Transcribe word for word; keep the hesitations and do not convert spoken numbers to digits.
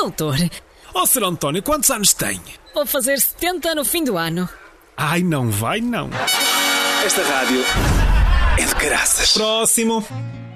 doutor. Ó, Sr. António, quantos anos tem? Vou fazer setenta no fim do ano. Ai, não vai não. Esta rádio é de caraças. Próximo.